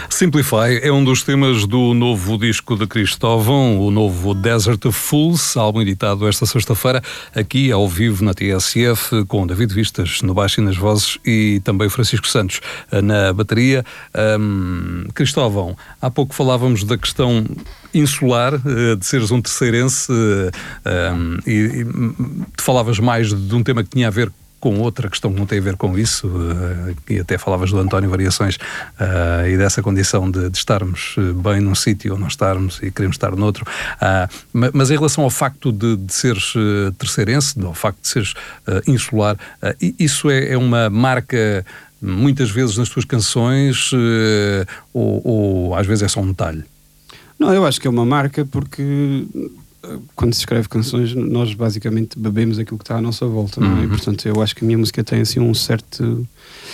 Simplify é um dos temas do novo disco de Cristóvão, o novo Desert of Fools, álbum editado esta sexta-feira, aqui ao vivo na TSF, com David Vistas no baixo e nas vozes e também Francisco Santos na bateria. Cristóvão, há pouco falávamos da questão insular, de seres um terceirense, e tu falavas mais de um tema que tinha a ver com outra questão que não tem a ver com isso, e até falavas do António Variações, e dessa condição de estarmos bem num sítio ou não estarmos e queremos estar noutro. Mas em relação ao facto de seres terceirense, ao facto de seres insular, isso é uma marca muitas vezes nas tuas canções, ou às vezes é só um detalhe? Não, eu acho que é uma marca porque quando se escreve canções nós basicamente bebemos aquilo que está à nossa volta, não é? E, portanto, eu acho que a minha música tem assim um certo...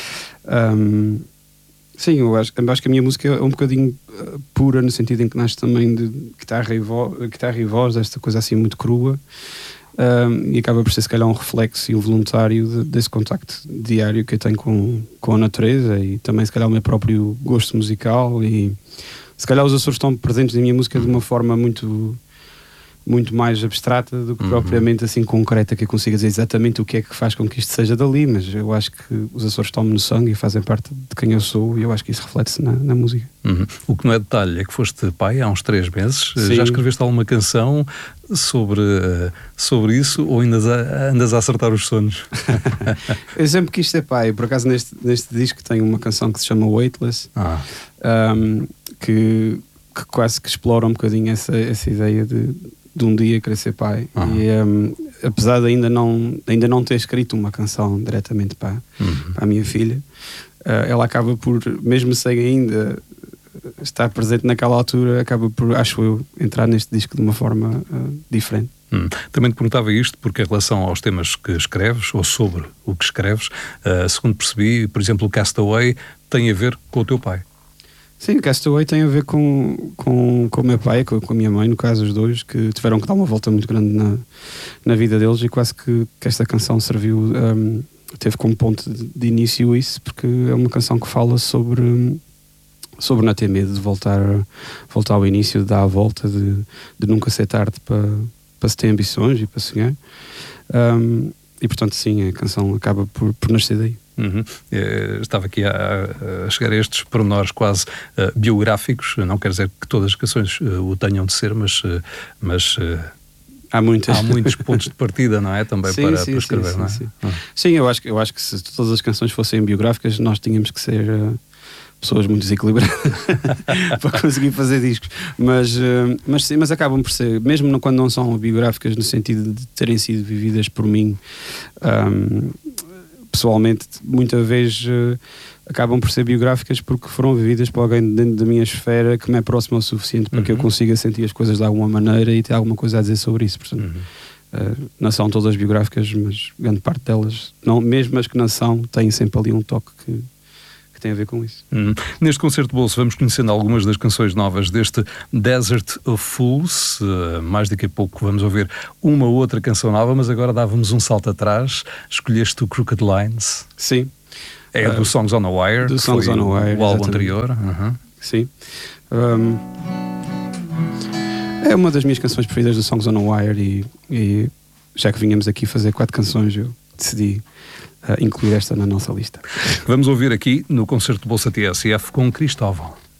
sim, eu acho que a minha música é um bocadinho pura, no sentido em que nasce também de guitarra e voz, esta coisa assim muito crua, e acaba por ser se calhar um reflexo involuntário desse contacto diário que eu tenho com a natureza, e também se calhar o meu próprio gosto musical, e se calhar os Açores estão presentes na minha música de uma forma muito mais abstrata do que propriamente assim concreta, que eu consiga dizer exatamente o que é que faz com que isto seja dali, mas eu acho que os Açores estão-me no sangue e fazem parte de quem eu sou, e eu acho que isso reflete-se na música. O que não é detalhe é que foste pai há uns 3 meses. Sim. Já escreveste alguma canção sobre isso, ou ainda andas a acertar os sonhos? Eu sempre quis ser pai. Por acaso neste disco tem uma canção que se chama Weightless, que quase que explora um bocadinho essa ideia de um dia querer ser pai. E apesar de ainda não ter escrito uma canção diretamente para a minha filha, ela acaba por, mesmo sem ainda estar presente naquela altura, acaba por, acho eu, entrar neste disco de uma forma diferente. Também te perguntava isto porque, em relação aos temas que escreves, ou sobre o que escreves, segundo percebi, por exemplo, o Castaway tem a ver com o teu pai. Sim, o Castaway tem a ver com o meu pai, com a minha mãe, no caso os dois, que tiveram que dar uma volta muito grande na vida deles, e quase que esta canção serviu, teve como ponto de início isso, porque é uma canção que fala sobre não ter medo de voltar ao início, de dar a volta, de nunca ser tarde para se ter ambições e para sonhar. E portanto sim, a canção acaba por nascer daí. Estava aqui a chegar a estes pormenores quase biográficos. Não quer dizer que todas as canções o tenham de ser, mas há muitos pontos de partida, não é? Também para escrever, não é? Sim, eu acho que se todas as canções fossem biográficas, nós tínhamos que ser pessoas muito desequilibradas para conseguir fazer discos, mas acabam por ser, mesmo quando não são biográficas, no sentido de terem sido vividas por mim pessoalmente, muitas vezes acabam por ser biográficas porque foram vividas por alguém dentro da minha esfera que me é próximo o suficiente para que eu consiga sentir as coisas de alguma maneira e ter alguma coisa a dizer sobre isso. Portanto, não são todas biográficas, mas grande parte delas, não, mesmo as que não são, têm sempre ali um toque que tem a ver com isso. Neste concerto de bolso vamos conhecendo algumas das canções novas deste Desert of Fools. Mais daqui a pouco vamos ouvir uma ou outra canção nova, mas agora dávamos um salto atrás. Escolheste o Crooked Lines. Sim. É do Songs on the Wire, do Songs on the Wire, o álbum anterior. Sim. É uma das minhas canções preferidas do Songs on the Wire, e já que vínhamos aqui fazer 4 canções, eu decidi incluir esta na nossa lista. Vamos ouvir aqui no concerto de bolsa TSF com Cristóvão.